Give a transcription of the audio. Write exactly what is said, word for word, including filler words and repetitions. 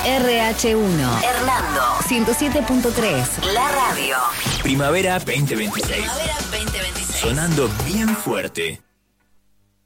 R H uno. Hernando. ciento siete punto tres. La radio. Primavera veinte veintiséis. Primavera veinte veintiséis. Sonando bien fuerte.